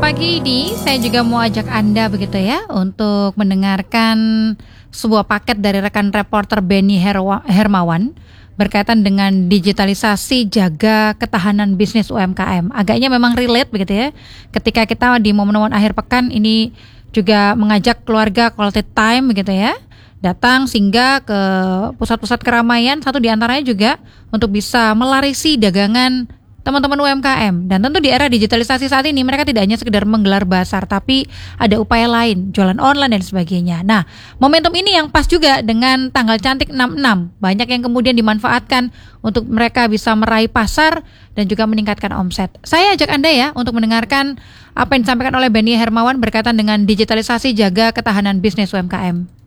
pagi ini saya juga mau ajak Anda begitu ya untuk mendengarkan sebuah paket dari rekan reporter Benny Hermawan berkaitan dengan digitalisasi jaga ketahanan bisnis UMKM. Agaknya memang relate begitu ya. Ketika kita di momen-momen akhir pekan ini juga mengajak keluarga quality time begitu ya. Datang singgah ke pusat-pusat keramaian, satu diantaranya juga untuk bisa melarisi dagangan teman-teman UMKM. Dan tentu di era digitalisasi saat ini mereka tidak hanya sekedar menggelar bazar, tapi ada upaya lain, jualan online dan sebagainya. Nah, momentum ini yang pas juga dengan tanggal cantik 66. Banyak yang kemudian dimanfaatkan untuk mereka bisa meraih pasar dan juga meningkatkan omset. Saya ajak Anda ya untuk mendengarkan apa yang disampaikan oleh Benny Hermawan berkaitan dengan digitalisasi jaga ketahanan bisnis UMKM.